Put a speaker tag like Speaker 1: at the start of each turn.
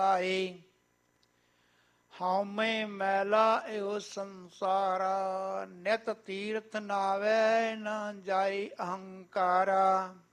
Speaker 1: ਆਏ। ਹਉਮੈ ਮੈਲਾ ਇਹੋ ਸੰਸਾਰਾ, ਨਿਤ ਤੀਰਥ ਨਾਵੈ ਨਾ ਜਾਏ ਅਹੰਕਾਰਾ।